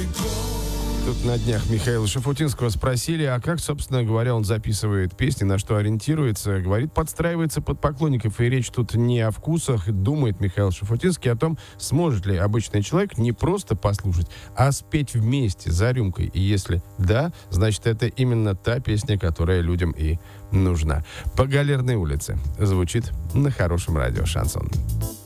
Тут на днях Михаила Шафутинского спросили, а как, собственно говоря, он записывает песни, на что ориентируется. Говорит, подстраивается под поклонников, и речь тут не о вкусах. Думает Михаил Шафутинский о том, сможет ли обычный человек не просто послушать, а спеть вместе за рюмкой. И если да, значит, это именно та песня, которая людям и нужна. «По Галерной улице» звучит на хорошем радио «Шансон».